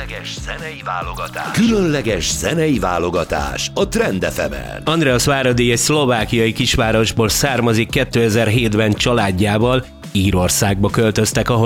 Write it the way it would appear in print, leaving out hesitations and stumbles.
Különleges zenei válogatás a Trend FM-en. Andreas Váradi egy szlovákiai kisvárosból származik, 2007-ben családjával Írországba költöztek, ahol